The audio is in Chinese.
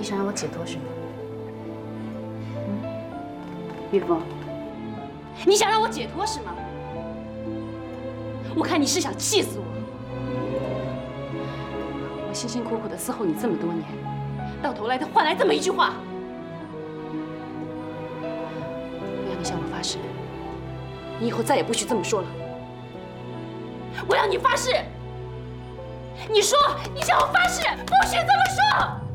你想让我解脱是吗？玉峰，你想让我解脱是吗？我看你是想气死我。我辛辛苦苦的伺候你这么多年，到头来他换来这么一句话。我要你向我发誓，你以后再也不许这么说了。我要你发誓，你说，你向我发誓，不许这么说。